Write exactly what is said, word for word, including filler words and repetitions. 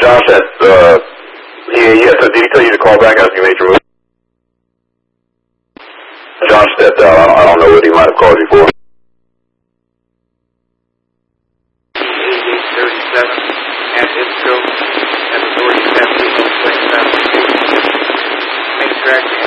Josh said, uh, yeah, yeah, so did he tell you to call back after you made your move? Josh stepped out. I don't, I don't know what he might have called you for. eighty-eight thirty-seven at IPSCO at Authority Path Legal Place Application. Main track